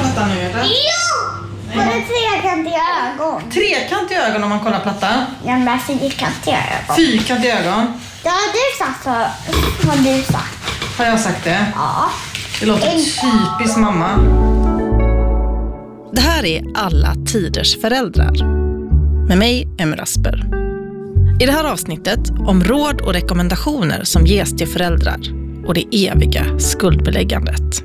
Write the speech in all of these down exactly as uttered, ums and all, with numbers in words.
plattan nu eller? Jo! Får du trekantiga ögon? Trekantiga ögon om man kollar plattan? Ja, men fyrkantiga ögon. Fyrkantiga ögon? Det har du sagt, så har du sagt. Har jag sagt det? Ja. Det låter typiskt mamma. Det här är Alla tiders föräldrar. Med mig, Emmy Rasper. I det här avsnittet om råd och rekommendationer som ges till föräldrar och det eviga skuldbeläggandet.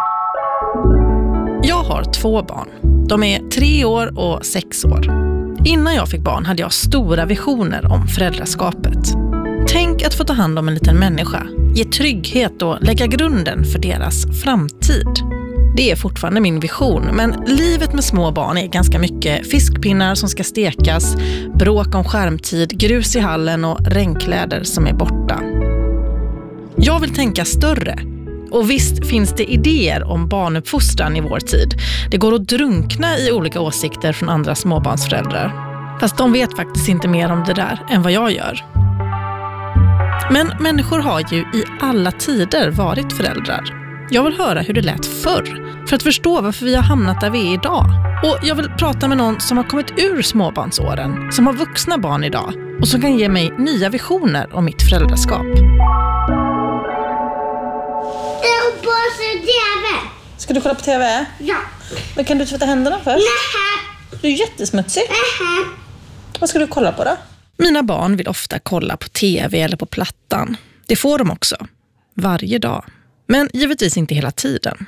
Jag har två barn. De är tre år och sex år. Innan jag fick barn hade jag stora visioner om föräldraskapet. Tänk att få ta hand om en liten människa, ge trygghet och lägga grunden för deras framtid. Det är fortfarande min vision, men livet med små barn är ganska mycket fiskpinnar som ska stekas, bråk om skärmtid, grus i hallen och regnkläder som är borta. Jag vill tänka större. Och visst finns det idéer om barnuppfostran i vår tid. Det går att drunkna i olika åsikter från andra småbarnsföräldrar. Fast de vet faktiskt inte mer om det där än vad jag gör. Men människor har ju i alla tider varit föräldrar. Jag vill höra hur det lät förr, för att förstå varför vi har hamnat där vi är idag. Och jag vill prata med någon som har kommit ur småbarnsåren, som har vuxna barn idag och som kan ge mig nya visioner om mitt föräldraskap. Jag på se tv. Ska du kolla på tv? Ja. Men kan du tvätta händerna först? Nej. Du är jättesmutsig. Nej. Vad ska du kolla på då? Mina barn vill ofta kolla på tv eller på plattan. Det får de också. Varje dag. Men givetvis inte hela tiden.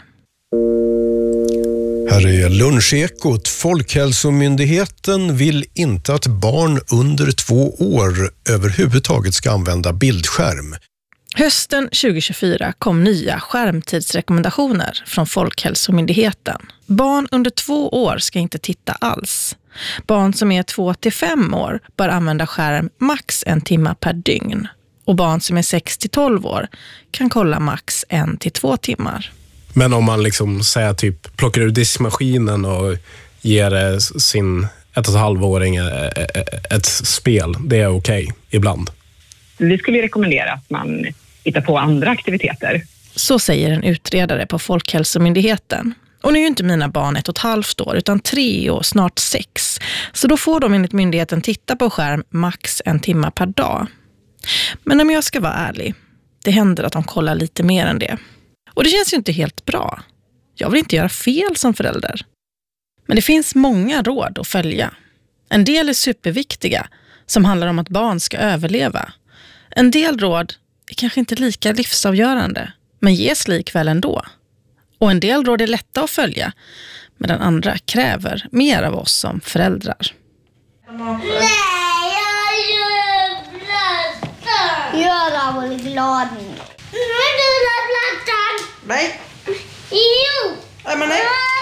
Här är Lunchekot. Folkhälsomyndigheten vill inte att barn under två år överhuvudtaget ska använda bildskärm. Hösten tjugo tjugofyra kom nya skärmtidsrekommendationer från Folkhälsomyndigheten. Barn under två år ska inte titta alls. Barn som är två till fem år bör använda skärm max en timme per dygn. Och barn som är sex till tolv år kan kolla max en till två timmar. Men om man liksom säger typ plockar ur diskmaskinen och ger sin ett och ett halvåring ett spel, det är okej ibland. Vi skulle rekommendera att man hittar på andra aktiviteter. Så säger en utredare på Folkhälsomyndigheten. Och nu är ju inte mina barn ett och ett halvt år utan tre och snart sex. Så då får de enligt myndigheten titta på skärm max en timme per dag. Men om jag ska vara ärlig, det händer att de kollar lite mer än det. Och det känns ju inte helt bra. Jag vill inte göra fel som förälder. Men det finns många råd att följa. En del är superviktiga, som handlar om att barn ska överleva. En del råd är kanske inte lika livsavgörande, men ges likväl ändå. Och en del råd är lätta att följa, medan andra kräver mer av oss som föräldrar. Nej, jag gör plattan. Göra var glad. Nu du la plattan. Nej. Jo. Nej, men nej.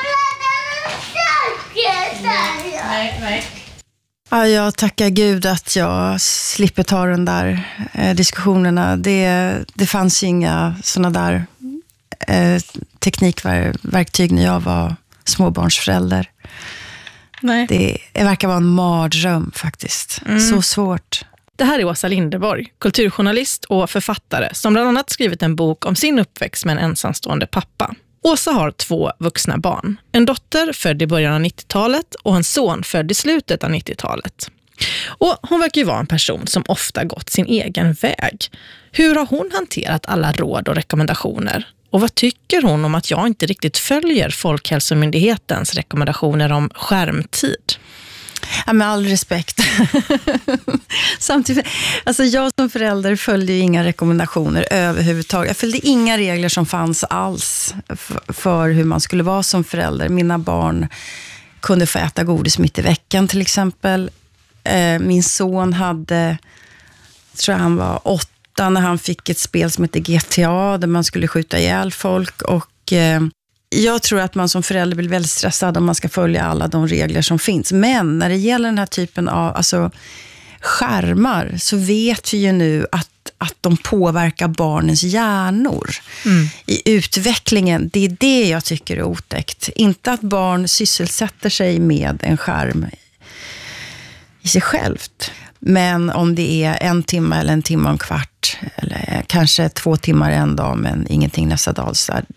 Nej, nej. Ja, jag tackar Gud att jag slipper ta den där eh, diskussionerna. Det, det fanns ju inga såna där eh, teknikverktyg när jag var småbarnsförälder. Nej. Det, det verkar vara en mardröm faktiskt. Mm. Så svårt. Det här är Åsa Linderborg, kulturjournalist och författare som bland annat skrivit en bok om sin uppväxt med en ensamstående pappa. Åsa har två vuxna barn. En dotter född i början av nittiotalet och en son född i slutet av nittiotalet. Och hon verkar ju vara en person som ofta gått sin egen väg. Hur har hon hanterat alla råd och rekommendationer? Och vad tycker hon om att jag inte riktigt följer Folkhälsomyndighetens rekommendationer om skärmtid? Ja, med all respekt. Samtidigt, alltså jag som förälder följde ju inga rekommendationer överhuvudtaget. Jag följde inga regler som fanns alls för hur man skulle vara som förälder. Mina barn kunde få äta godis mitt i veckan till exempel. Min son hade, tror jag han var åtta när han fick ett spel som heter G T A där man skulle skjuta ihjäl folk. Och jag tror att man som förälder blir väldigt stressad om man ska följa alla de regler som finns. Men när det gäller den här typen av alltså, skärmar så vet vi ju nu att, att de påverkar barnens hjärnor mm. i utvecklingen. Det är det jag tycker är otäckt. Inte att barn sysselsätter sig med en skärm i sig självt. Men om det är en timme eller en timme och en kvart eller kanske två timmar en dag men ingenting nästa dag så här,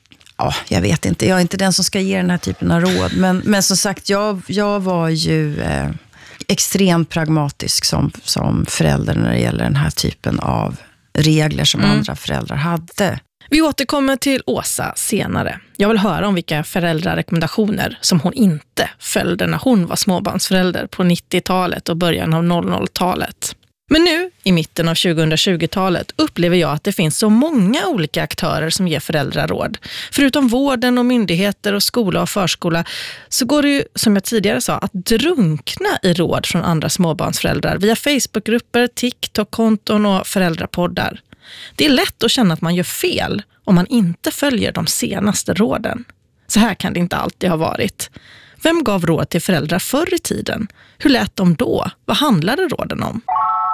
Ja, jag vet inte. Jag är inte den som ska ge den här typen av råd. Men, men som sagt, jag, jag var ju eh, extremt pragmatisk som, som förälder när det gäller den här typen av regler som mm. andra föräldrar hade. Vi återkommer till Åsa senare. Jag vill höra om vilka föräldrarekommendationer som hon inte följde när hon var småbarnsförälder på nittiotalet och början av noll noll-talet. Men nu, i mitten av tjugohundratjugotalet, upplever jag att det finns så många olika aktörer som ger föräldrar råd. Förutom vården och myndigheter och skola och förskola så går det ju, som jag tidigare sa, att drunkna i råd från andra småbarnsföräldrar via Facebookgrupper, TikTok-konton och föräldrapoddar. Det är lätt att känna att man gör fel om man inte följer de senaste råden. Så här kan det inte alltid ha varit. Vem gav råd till föräldrar förr i tiden? Hur lät de då? Vad handlade råden om?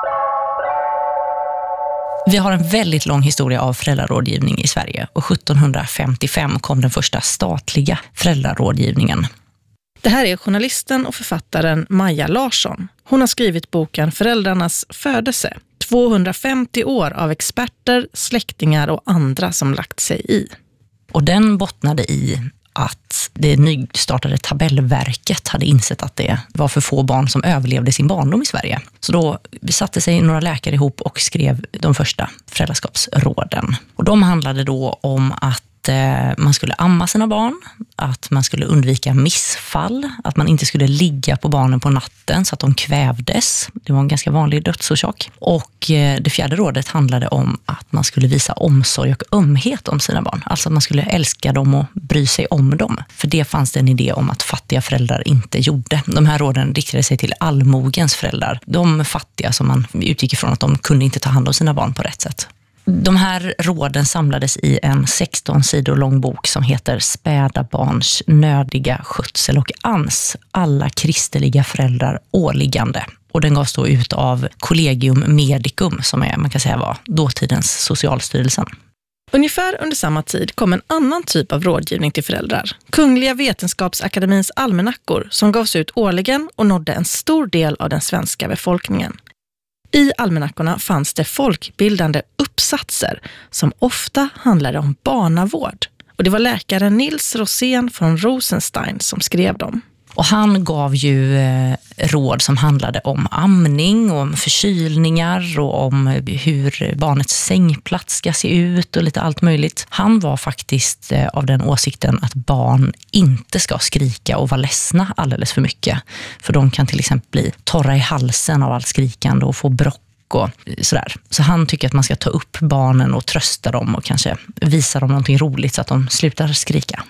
Vi har en väldigt lång historia av föräldrarådgivning i Sverige och sjuttonhundrafemtiofem kom den första statliga föräldrarådgivningen. Det här är journalisten och författaren Maja Larsson. Hon har skrivit boken Föräldrarnas födelse. tvåhundrafemtio år av experter, släktingar och andra som lagt sig i. Och den bottnade i att det nystartade tabellverket hade insett att det var för få barn som överlevde sin barndom i Sverige. Så då satte sig några läkare ihop och skrev de första föräldraskapsråden. Och de handlade då om att man skulle amma sina barn, att man skulle undvika missfall, att man inte skulle ligga på barnen på natten så att de kvävdes. Det var en ganska vanlig dödsorsak. Och det fjärde rådet handlade om att man skulle visa omsorg och ömhet om sina barn. Alltså att man skulle älska dem och bry sig om dem. För det fanns det en idé om att fattiga föräldrar inte gjorde. De här råden riktade sig till allmogens föräldrar. De fattiga som man utgick ifrån att de kunde inte ta hand om sina barn på rätt sätt. De här råden samlades i en sexton sidor lång bok som heter Späda barns nödiga skötsel och ans, alla kristliga föräldrar åliggande. Och den gavs då ut av Collegium Medicum som är, man kan säga var dåtidens Socialstyrelsen. Ungefär under samma tid kom en annan typ av rådgivning till föräldrar. Kungliga Vetenskapsakademins almanackor som gavs ut årligen och nådde en stor del av den svenska befolkningen. I almanackorna fanns det folkbildande uppsatser som ofta handlade om barnavård. Och det var läkaren Nils Rosén från Rosenstein som skrev dem. Och han gav ju eh, råd som handlade om amning, om förkylningar och om hur barnets sängplats ska se ut och lite allt möjligt. Han var faktiskt eh, av den åsikten att barn inte ska skrika och vara ledsna alldeles för mycket. För de kan till exempel bli torra i halsen av allt skrikande och få brock och sådär. Så han tycker att man ska ta upp barnen och trösta dem och kanske visa dem någonting roligt så att de slutar skrika.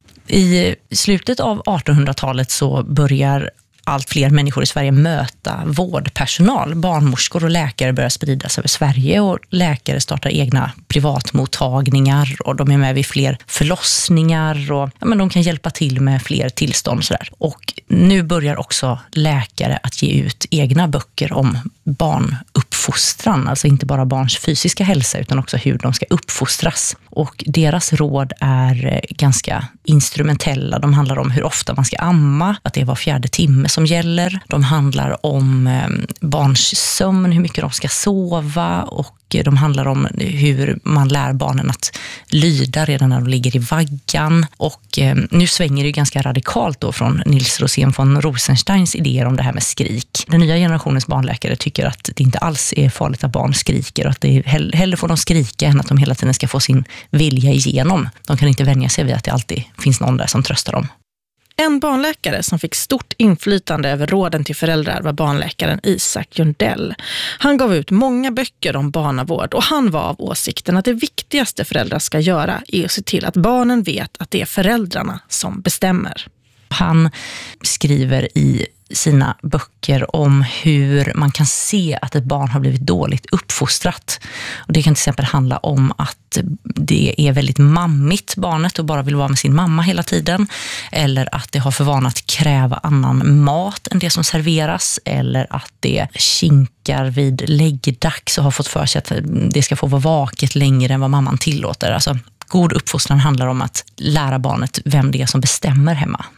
I slutet av artonhundratalet så börjar allt fler människor i Sverige möta vårdpersonal. Barnmorskor och läkare börjar spridas över Sverige och läkare startar egna privatmottagningar och de är med vid fler förlossningar och ja, men de kan hjälpa till med fler tillstånd. Sådär. Och nu börjar också läkare att ge ut egna böcker om barnuppfostran, alltså inte bara barns fysiska hälsa utan också hur de ska uppfostras. Och deras råd är ganska instrumentella. De handlar om hur ofta man ska amma, att det är var fjärde timme som gäller. De handlar om eh, barns sömn, hur mycket de ska sova och de handlar om hur man lär barnen att lyda redan när de ligger i vaggan. Och eh, nu svänger det ganska radikalt då från Nils Rosén från Rosensteins idéer om det här med skrik. Den nya generationens barnläkare tycker att det inte alls är farligt att barn skriker och att det är hell- hellre får de skrika än att de hela tiden ska få sin vilja igenom. De kan inte vänja sig vid att det alltid finns någon där som tröstar dem. En barnläkare som fick stort inflytande över råden till föräldrar var barnläkaren Isak Jundell. Han gav ut många böcker om barnavård och han var av åsikten att det viktigaste föräldrar ska göra är att se till att barnen vet att det är föräldrarna som bestämmer. Han skriver i sina böcker om hur man kan se att ett barn har blivit dåligt uppfostrat. Och det kan till exempel handla om att det är väldigt mammigt barnet och bara vill vara med sin mamma hela tiden. Eller att det har för vana att kräva annan mat än det som serveras. Eller att det kinkar vid läggdags och har fått för sig att det ska få vara vaket längre än vad mamman tillåter. Alltså, god uppfostran handlar om att lära barnet vem det är som bestämmer hemma.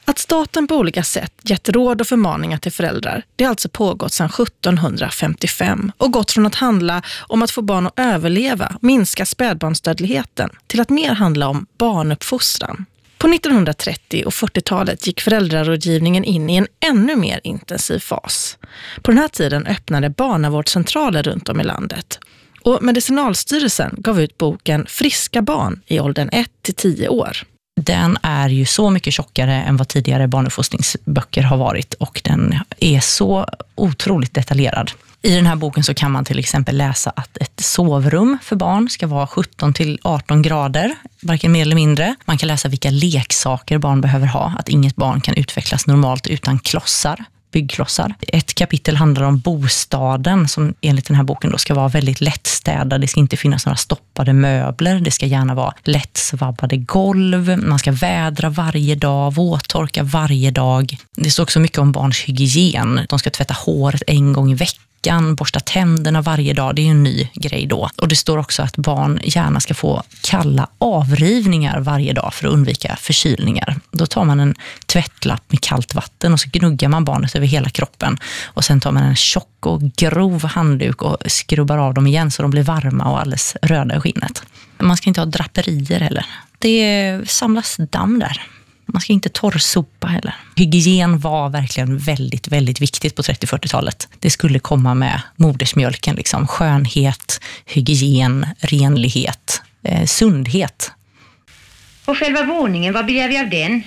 Att staten på olika sätt gett råd och förmaningar till föräldrar, det har alltså pågått sedan sjuttonhundrafemtiofem och gått från att handla om att få barn att överleva, minska spädbarnsdödligheten, till att mer handla om barnuppfostran. På nittonhundratrettio- och fyrtiotalet gick föräldrarådgivningen in i en ännu mer intensiv fas. På den här tiden öppnade barnavårdscentraler runt om i landet. Och Medicinalstyrelsen gav ut boken Friska barn i åldern ett till tio år. Den är ju så mycket tjockare än vad tidigare barnuppfostringsböcker har varit och den är så otroligt detaljerad. I den här boken så kan man till exempel läsa att ett sovrum för barn ska vara sjutton till arton grader, varken mer eller mindre. Man kan läsa vilka leksaker barn behöver ha, att inget barn kan utvecklas normalt utan klossar, byggklossar. Ett kapitel handlar om bostaden som enligt den här boken då ska vara väldigt lättstädad. Det ska inte finnas några stoppade möbler. Det ska gärna vara lättsvabbade golv. Man ska vädra varje dag, våttorka varje dag. Det står också mycket om barns hygien. De ska tvätta håret en gång i veckan, borsta tänderna varje dag. Det är en ny grej då. Och det står också att barn gärna ska få kalla avrivningar varje dag för att undvika förkylningar. Då tar man en tvättlapp med kallt vatten och så gnuggar man barnet över hela kroppen. Och sen tar man en tjock och grov handduk och skrubbar av dem igen så de blir varma och alldeles röda i skinnet. Man ska inte ha draperier heller. Det samlas damm där. Man ska inte torrsopa heller. Hygien var verkligen väldigt, väldigt viktigt på trettio-fyrtiotalet. Det skulle komma med modersmjölken, liksom. Skönhet, hygien, renlighet, eh, sundhet. Och själva våningen, vad begär vi av den?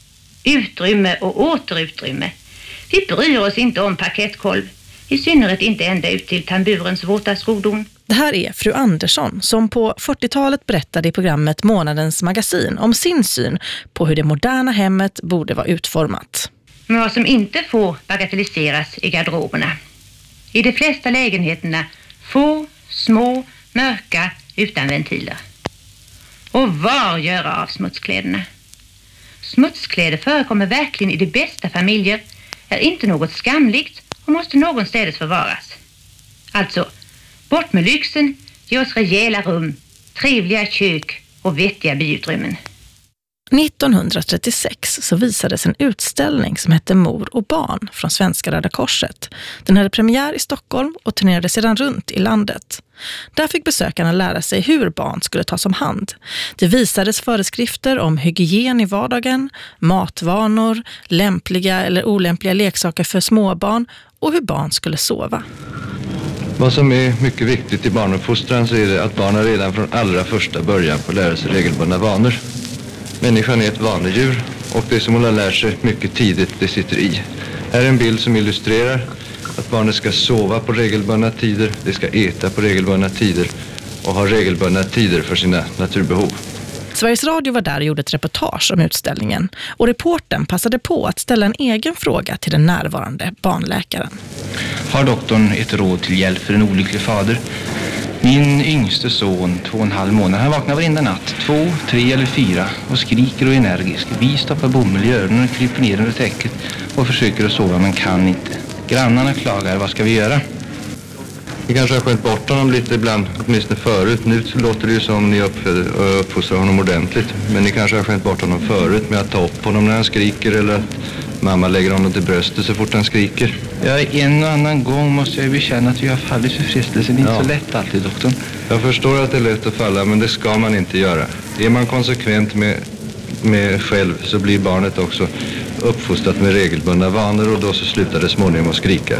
Utrymme och återutrymme. Vi bryr oss inte om parkettkolv. I synnerhet inte ända ut till tamburens våta skodon. Det här är fru Andersson som på fyrtiotalet berättade i programmet Månadens magasin om sin syn på hur det moderna hemmet borde vara utformat. Men vad som inte får bagatelliseras är garderoberna. I de flesta lägenheterna få, små, mörka, utan ventiler. Och var göra av smutskläderna? Smutskläder förekommer verkligen i de bästa familjer, är inte något skamligt och måste någonstans förvaras. Alltså, bort med lyxen, ge oss rejäla rum, trevliga kök och vettiga biutrymmen. nittonhundratrettiosex så visades en utställning som hette Mor och barn från Svenska Röda Korset. Den hade premiär i Stockholm och turnerade sedan runt i landet. Där fick besökarna lära sig hur barn skulle tas om hand. Det visades föreskrifter om hygien i vardagen, matvanor, lämpliga eller olämpliga leksaker för småbarn och hur barn skulle sova. Vad som är mycket viktigt i barnuppfostran så är det att barnen redan från allra första början får lära sig regelbundna vanor. Människan är ett vanedjur och det som hon har lärt sig mycket tidigt, det sitter i. Här är en bild som illustrerar att barnet ska sova på regelbundna tider, det ska äta på regelbundna tider och ha regelbundna tider för sina naturbehov. Sveriges Radio var där och gjorde ett reportage om utställningen och reportern passade på att ställa en egen fråga till den närvarande barnläkaren. Har doktorn ett råd till hjälp för en olycklig fader? Min yngste son, två och en halv månad, han vaknar varenda natt, två, tre eller fyra och skriker och är energisk. Vi stoppar bomull i öronen och kryper ner under täcket och försöker att sova men kan inte. Grannarna klagar, vad ska vi göra? Ni kanske har skönt bort honom lite ibland, åtminstone förut. Nu låter det ju som ni uppfostrar honom ordentligt. Men ni kanske har skönt bort honom förut med att ta upp honom när han skriker eller att mamma lägger honom till bröstet så fort han skriker. Ja, en och annan gång måste jag bekänna att vi har fallit för frestelsen. Det är inte Ja. så lätt alltid, doktorn. Jag förstår att det är lätt att falla, men det ska man inte göra. Är man konsekvent med, med själv så blir barnet också uppfostrat med regelbundna vanor och då så slutar det småningom att skrika.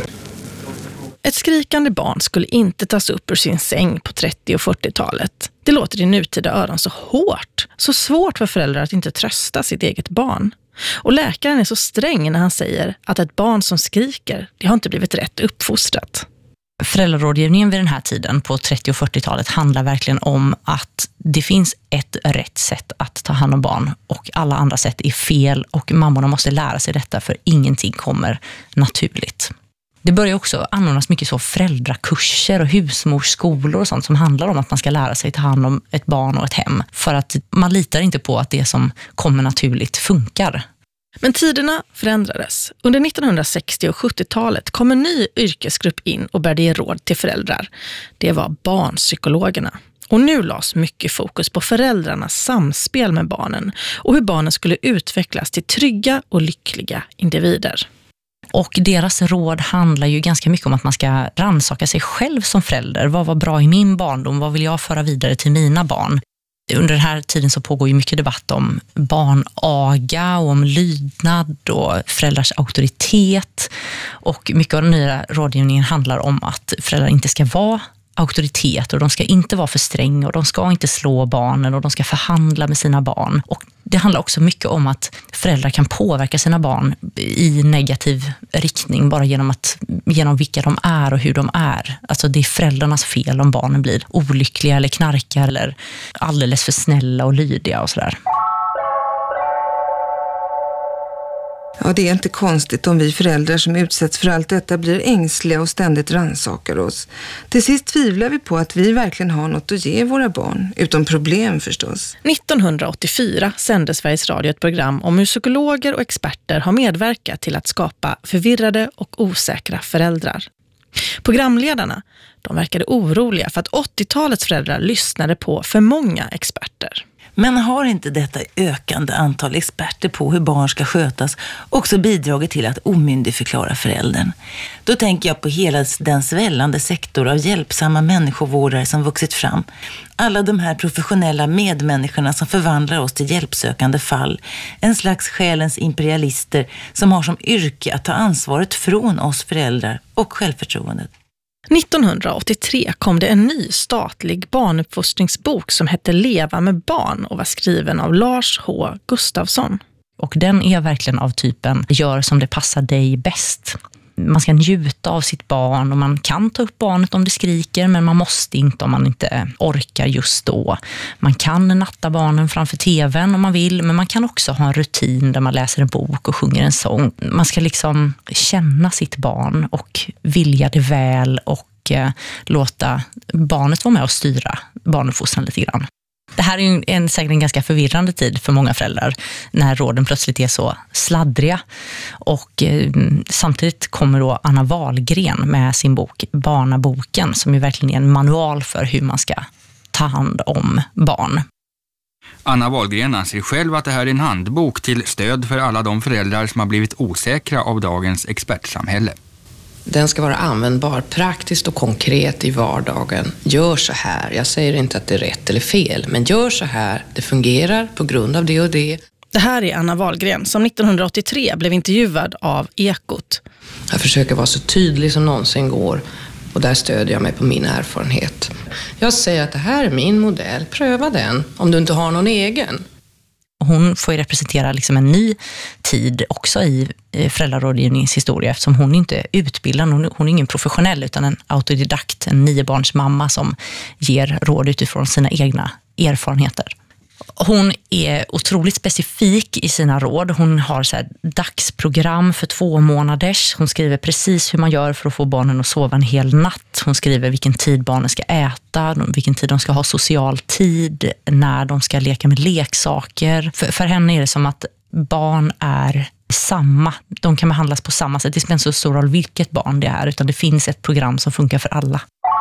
Ett skrikande barn skulle inte tas upp ur sin säng på trettio- och fyrtiotalet. Det låter i nutida öron så hårt, så svårt för föräldrar att inte trösta sitt eget barn. Och läkaren är så sträng när han säger att ett barn som skriker, det har inte blivit rätt uppfostrat. Föräldrarådgivningen vid den här tiden på trettio- och fyrtiotalet handlar verkligen om att det finns ett rätt sätt att ta hand om barn och alla andra sätt är fel och mammorna måste lära sig detta för ingenting kommer naturligt. Det börjar också anordnas mycket så föräldrakurser och husmorsskolor och sånt som handlar om att man ska lära sig ta hand om ett barn och ett hem. För att man litar inte på att det som kommer naturligt funkar. Men tiderna förändrades. Under nittonhundrasextio- och sjuttiotalet kom en ny yrkesgrupp in och började ge råd till föräldrar. Det var barnpsykologerna. Och nu lades mycket fokus på föräldrarnas samspel med barnen och hur barnen skulle utvecklas till trygga och lyckliga individer. Och deras råd handlar ju ganska mycket om att man ska rannsaka sig själv som förälder. Vad var bra i min barndom? Vad vill jag föra vidare till mina barn? Under den här tiden så pågår ju mycket debatt om barnaga och om lydnad och föräldrars auktoritet. Och mycket av den nya rådgivningen handlar om att föräldrar inte ska vara auktoritet och de ska inte vara för stränga och de ska inte slå barnen och de ska förhandla med sina barn. Och det handlar också mycket om att föräldrar kan påverka sina barn i negativ riktning bara genom, att, genom vilka de är och hur de är. Alltså det är föräldrarnas fel om barnen blir olyckliga eller knarkar eller alldeles för snälla och lydiga och sådär. Ja, det är inte konstigt om vi föräldrar som utsätts för allt detta blir ängsliga och ständigt rannsakar oss. Till sist tvivlar vi på att vi verkligen har något att ge våra barn, utom problem förstås. nittonhundraåttiofyra sände Sveriges Radio ett program om hur psykologer och experter har medverkat till att skapa förvirrade och osäkra föräldrar. Programledarna, de verkade oroliga för att åttiotalets föräldrar lyssnade på för många experter. Men har inte detta ökande antal experter på hur barn ska skötas också bidragit till att omyndigförklara föräldern? Då tänker jag på hela den svällande sektor av hjälpsamma människovårdare som vuxit fram. Alla de här professionella medmänniskorna som förvandlar oss till hjälpsökande fall. En slags själens imperialister som har som yrke att ta ansvaret från oss föräldrar och självförtroendet. nittonhundraåttiotre kom det en ny statlig barnuppfostringsbok som hette Leva med barn och var skriven av Lars H. Gustafsson. Och den är verkligen av typen gör som det passar dig bäst. Man ska njuta av sitt barn och man kan ta upp barnet om det skriker men man måste inte om man inte orkar just då. Man kan natta barnen framför tvn om man vill men man kan också ha en rutin där man läser en bok och sjunger en sång. Man ska liksom känna sitt barn och vilja det väl och eh, låta barnet vara med och styra barnuppfostran lite grann. Det här är ju en, säkert en ganska förvirrande tid för många föräldrar när råden plötsligt är så sladdriga. Och eh, samtidigt kommer då Anna Wahlgren med sin bok Barnaboken som ju verkligen är en manual för hur man ska ta hand om barn. Anna Wahlgren anser själv att det här är en handbok till stöd för alla de föräldrar som har blivit osäkra av dagens expertsamhälle. Den ska vara användbar praktiskt och konkret i vardagen. Gör så här. Jag säger inte att det är rätt eller fel, men gör så här. Det fungerar på grund av det och det. Det här är Anna Wahlgren som nittonhundraåttiotre blev intervjuad av Ekot. Jag försöker vara så tydlig som någonsin går och där stödjer jag mig på min erfarenhet. Jag säger att det här är min modell. Pröva den om du inte har någon egen. Hon får ju representera liksom en ny tid också i föräldrarådgivningshistoria eftersom hon inte är utbildad, hon, hon är ingen professionell utan en autodidakt, en niobarnsmamma som ger råd utifrån sina egna erfarenheter. Hon är otroligt specifik i sina råd. Hon har så här dagsprogram för två månaders. Hon skriver precis hur man gör för att få barnen att sova en hel natt. Hon skriver vilken tid barnen ska äta, vilken tid de ska ha social tid, när de ska leka med leksaker. För, för henne är det som att barn är samma. De kan behandlas på samma sätt. Det spelar inte så stor roll vilket barn det är utan det finns ett program som funkar för alla.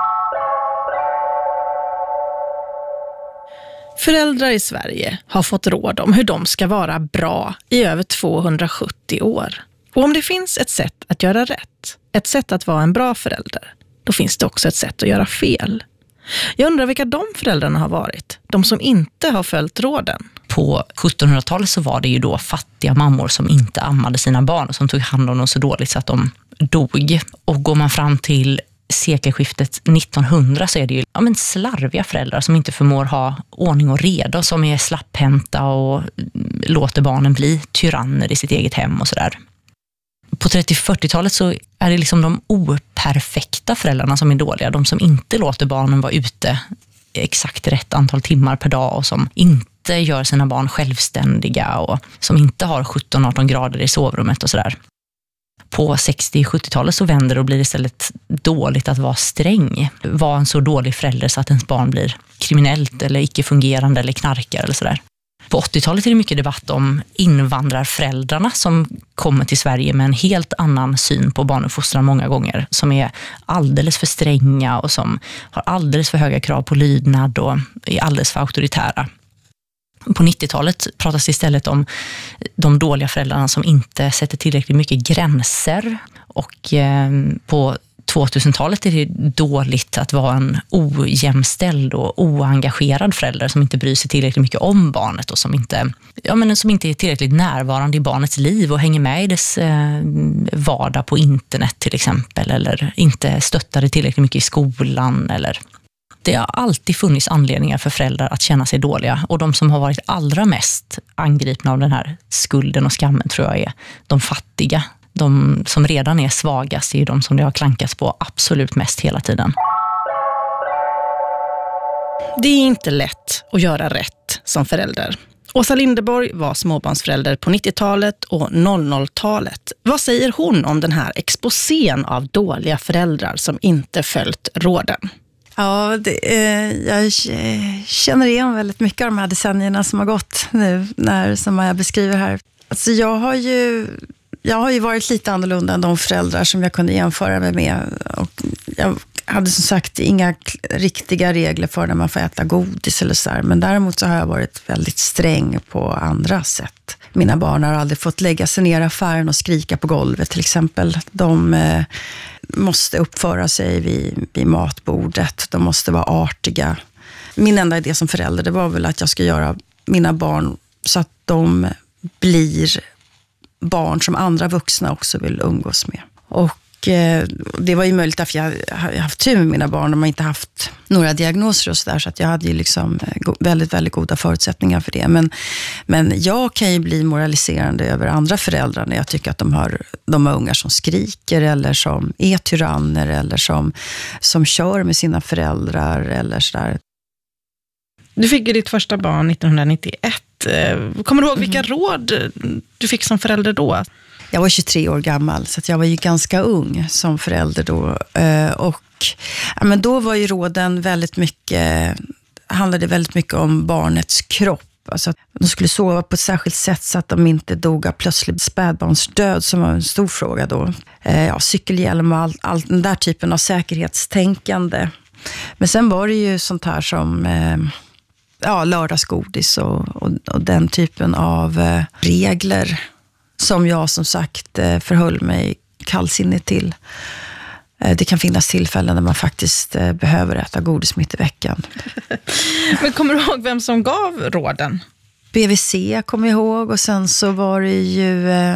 Föräldrar i Sverige har fått råd om hur de ska vara bra i över tvåhundrasjuttio år. Och om det finns ett sätt att göra rätt, ett sätt att vara en bra förälder, då finns det också ett sätt att göra fel. Jag undrar vilka de föräldrarna har varit, de som inte har följt råden. På sjuttonhundratalet så var det ju då fattiga mammor som inte ammade sina barn och som tog hand om dem så dåligt så att de dog. Och går man fram till sekelskiftet nittonhundra så är det ju ja, men slarviga föräldrar som inte förmår ha ordning och reda, som är slapphänta och låter barnen bli tyranner i sitt eget hem och sådär. På trettio-fyrtiotalet så är det liksom de operfekta föräldrarna som är dåliga, de som inte låter barnen vara ute exakt rätt antal timmar per dag och som inte gör sina barn självständiga och som inte har sjutton arton grader i sovrummet och sådär. På sextio-sjuttiotalet så vänder det och blir istället dåligt att vara sträng. Vara en så dålig förälder så att ens barn blir kriminellt eller icke-fungerande eller knarkar eller sådär. På åttiotalet är det mycket debatt om invandrarföräldrarna som kommer till Sverige med en helt annan syn på barnuppfostran många gånger. Som är alldeles för stränga och som har alldeles för höga krav på lydnad och är alldeles för auktoritära. På nittiotalet pratas det istället om de dåliga föräldrarna som inte sätter tillräckligt mycket gränser. Och eh, på tvåtusentalet är det dåligt att vara en ojämställd och oengagerad förälder som inte bryr sig tillräckligt mycket om barnet och som inte, ja, men som inte är tillräckligt närvarande i barnets liv och hänger med i dess eh, vardag på internet till exempel, eller inte stöttar det tillräckligt mycket i skolan. Eller. Det har alltid funnits anledningar för föräldrar att känna sig dåliga, och de som har varit allra mest angripna av den här skulden och skammen tror jag är de fattiga. De som redan är svagast är ju de som det har klankats på absolut mest hela tiden. Det är inte lätt att göra rätt som förälder. Åsa Linderborg var småbarnsförälder på nittiotalet och noll noll-talet. Vad säger hon om den här exposén av dåliga föräldrar som inte följt råden? Ja, det, eh, jag känner igen väldigt mycket av de här decennierna som har gått nu, när, som jag beskriver här. Alltså jag har ju... Jag har ju varit lite annorlunda än de föräldrar som jag kunde jämföra mig med. Och jag hade som sagt inga riktiga regler för när man får äta godis eller så här. Men däremot så har jag varit väldigt sträng på andra sätt. Mina barn har aldrig fått lägga sig ner i affären och skrika på golvet till exempel. De eh, måste uppföra sig vid, vid matbordet. De måste vara artiga. Min enda idé som förälder, det var väl att jag ska göra mina barn så att de blir barn som andra vuxna också vill umgås med. Och eh, det var ju möjligt att jag har haft tur med mina barn. De har inte haft några diagnoser och sådär, så att jag hade ju liksom väldigt, väldigt goda förutsättningar för det. Men, men jag kan ju bli moraliserande över andra föräldrar när jag tycker att de har, de har ungar som skriker eller som är tyranner eller som, som kör med sina föräldrar eller sådär. Du fick ju ditt första barn nittonhundranittioett. Kommer du ihåg vilka mm. råd du fick som förälder då? Jag var tjugotre år gammal, så att jag var ju ganska ung som förälder då. Och ja, men då var ju råden väldigt mycket, handlade väldigt mycket om barnets kropp. Alltså att de skulle sova på ett särskilt sätt så att de inte dog av plötslig spädbarnsdöd, som var en stor fråga då. Ja, cykelhjälm och all, all den där typen av säkerhetstänkande. Men sen var det ju sånt här som ja, lördagsgodis och, och, och den typen av eh, regler som jag som sagt eh, förhöll mig kallsinnigt till. Eh, det kan finnas tillfällen när man faktiskt eh, behöver äta godis mitt i veckan. Men kommer du ihåg vem som gav råden? B V C kommer jag ihåg, och sen så var det ju... Eh,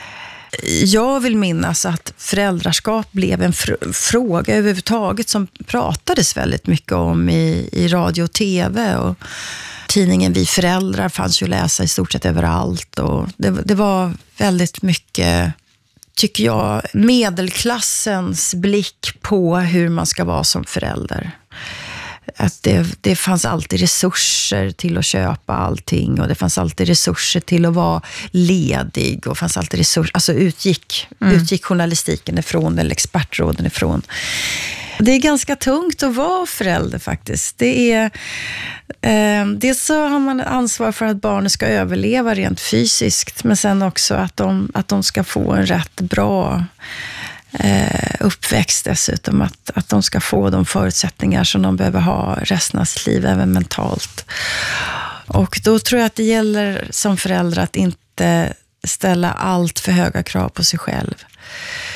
jag vill minnas att föräldraskap blev en fr- fråga överhuvudtaget som pratades väldigt mycket om i, i radio och tv, och tidningen Vi föräldrar fanns ju att läsa i stort sett överallt, och det, det var väldigt mycket, tycker jag, medelklassens blick på hur man ska vara som förälder. Att det, det fanns alltid resurser till att köpa allting, och det fanns alltid resurser till att vara ledig, och fanns alltid resurser, alltså utgick, mm. utgick journalistiken ifrån eller expertråden ifrån. Det är ganska tungt att vara förälder faktiskt. Det är eh, dels så har man ansvar för att barnen ska överleva rent fysiskt, men sen också att de, att de ska få en rätt bra Eh, uppväxt dessutom, att, att de ska få de förutsättningar som de behöver ha resten av sitt liv, även mentalt. Och då tror jag att det gäller som förälder att inte ställa allt för höga krav på sig själv.